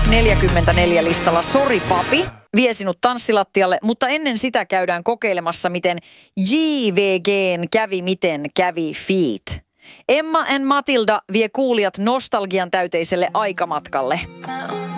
Top 44 listalla Sori Papi vie sinut tanssilattialle, mutta ennen sitä käydään kokeilemassa, miten JVG:n Kävi miten kävi feat. Emma and Matilda vie kuulijat nostalgian täyteiselle aikamatkalle.